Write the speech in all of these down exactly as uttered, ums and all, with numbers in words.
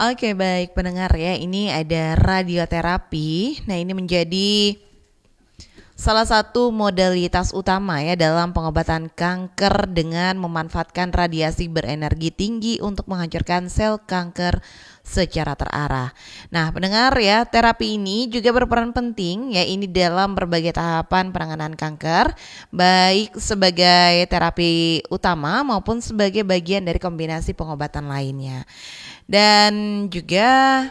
Oke, baik pendengar ya, ini ada radioterapi. Nah, ini menjadi salah satu modalitas utama ya dalam pengobatan kanker dengan memanfaatkan radiasi berenergi tinggi untuk menghancurkan sel kanker secara terarah. Nah, pendengar ya, terapi ini juga berperan penting ya ini dalam berbagai tahapan penanganan kanker, baik sebagai terapi utama maupun sebagai bagian dari kombinasi pengobatan lainnya. Dan juga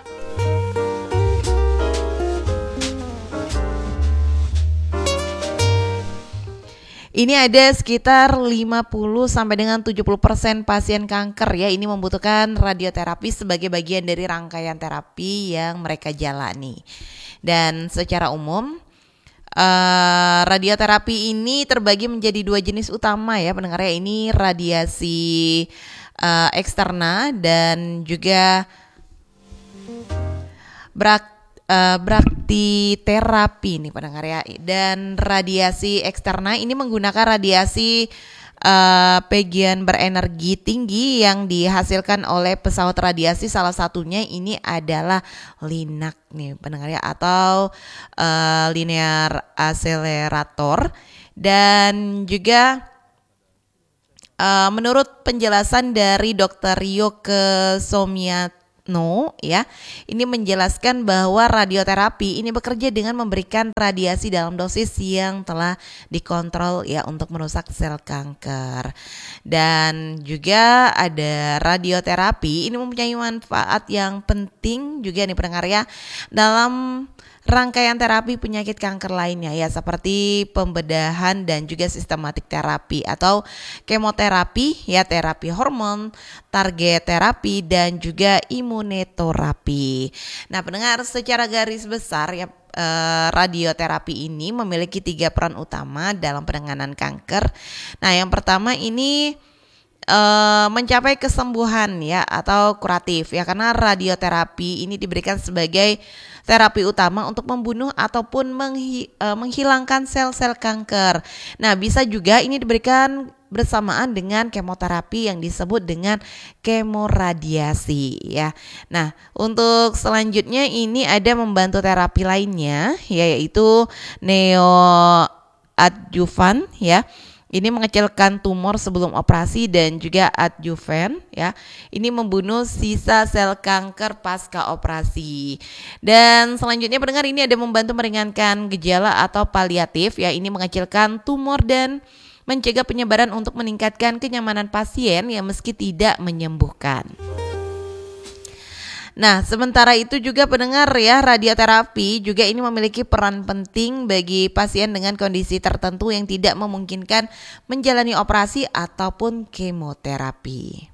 ini ada sekitar lima puluh sampai dengan tujuh puluh persen pasien kanker ya ini membutuhkan radioterapi sebagai bagian dari rangkaian terapi yang mereka jalani. Dan secara umum uh, radioterapi ini terbagi menjadi dua jenis utama ya pendengar ya, ini radiasi uh, eksterna dan juga brak Uh, brakti terapi nih pendengar ya, dan radiasi eksterna ini menggunakan radiasi uh, pegian berenergi tinggi yang dihasilkan oleh pesawat radiasi, salah satunya ini adalah LINAC nih pendengar ya, atau uh, linear accelerator. Dan juga uh, menurut penjelasan dari dokter Rio Kesomiat No, ya, ini menjelaskan bahwa radioterapi ini bekerja dengan memberikan radiasi dalam dosis yang telah dikontrol ya untuk merusak sel kanker. Dan juga ada radioterapi ini mempunyai manfaat yang penting juga nih pendengar ya dalam rangkaian terapi penyakit kanker lainnya ya, seperti pembedahan dan juga sistematik terapi atau kemoterapi ya, terapi hormon, target terapi dan juga imunoterapi. Nah, pendengar, secara garis besar ya eh, radioterapi ini memiliki tiga peran utama dalam penanganan kanker. Nah, yang pertama ini Uh, mencapai kesembuhan ya atau kuratif ya, karena radioterapi ini diberikan sebagai terapi utama untuk membunuh ataupun menghi, uh, menghilangkan sel-sel kanker. Nah, bisa juga ini diberikan bersamaan dengan kemoterapi yang disebut dengan kemoradiasi ya. Nah, untuk selanjutnya ini ada membantu terapi lainnya ya, yaitu neoadjuvan ya. Ini mengecilkan tumor sebelum operasi, dan juga adjuvan ya. Ini membunuh sisa sel kanker pasca operasi. Dan selanjutnya pendengar, ini ada membantu meringankan gejala atau paliatif ya. Ini mengecilkan tumor dan mencegah penyebaran untuk meningkatkan kenyamanan pasien ya meski tidak menyembuhkan. Nah, sementara itu juga pendengar ya, radioterapi juga ini memiliki peran penting bagi pasien dengan kondisi tertentu yang tidak memungkinkan menjalani operasi ataupun kemoterapi.